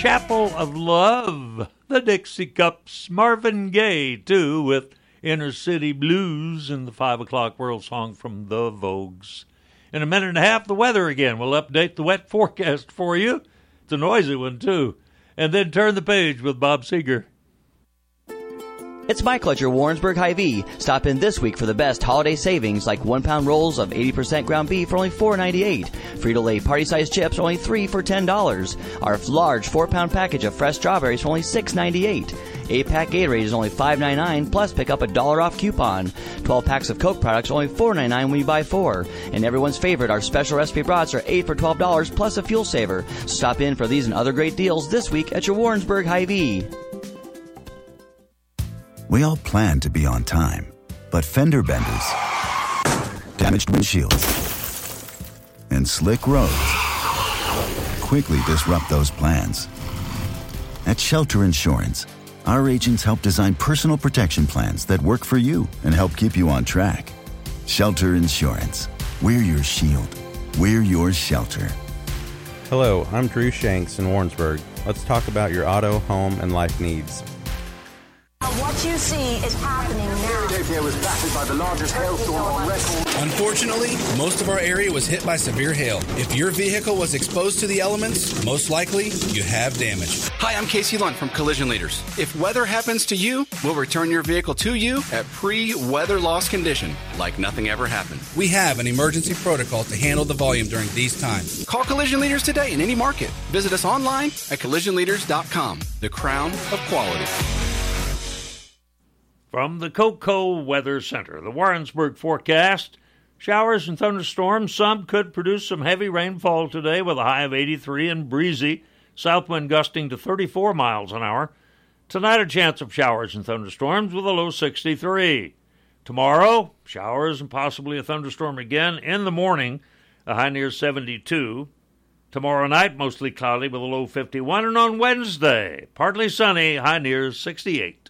Chapel of Love, the Dixie Cups, Marvin Gaye, too, with Inner City Blues and the 5 o'clock world song from the Vogues. In a minute and a half, the weather again. We'll update the wet forecast for you. It's a noisy one, too. And then turn the page with Bob Seeger. It's Michael at your Warrensburg Hy-Vee. Stop in this week for the best holiday savings, like 1 pound rolls of 80% ground beef for only $4.98. Frito-Lay party-sized chips only 3 for $10. Our large 4-pound package of fresh strawberries for only $6.98. 8-pack Gatorade is only $5.99, plus pick up a $1 off coupon. 12 packs of Coke products only $4.99 when you buy 4. And everyone's favorite, our special recipe brats are 8 for $12, plus a fuel saver. Stop in for these and other great deals this week at your Warrensburg Hy-Vee. We all plan to be on time, but fender benders, damaged windshields, and slick roads quickly disrupt those plans. At Shelter Insurance, our agents help design personal protection plans that work for you and help keep you on track. Shelter Insurance. We're your shield. We're your shelter. Hello, I'm Drew Shanks in Warrensburg. Let's talk about your auto, home, and life needs. What you see is happening now. Ethiopia was battered by the largest hailstorm on record. Unfortunately, most of our area was hit by severe hail. If your vehicle was exposed to the elements, most likely you have damage. Hi, I'm Casey Lunt from Collision Leaders. If weather happens to you, we'll return your vehicle to you at pre-weather loss condition, like nothing ever happened. We have an emergency protocol to handle the volume during these times. Call Collision Leaders today in any market. Visit us online at collisionleaders.com, the crown of quality. From the Cocoa Weather Center, the Warrensburg forecast: showers and thunderstorms. Some could produce some heavy rainfall today with a high of 83 and breezy. South wind gusting to 34 miles an hour. Tonight, a chance of showers and thunderstorms with a low 63. Tomorrow, showers and possibly a thunderstorm again in the morning, a high near 72. Tomorrow night, mostly cloudy with a low 51. And on Wednesday, partly sunny, high near 68.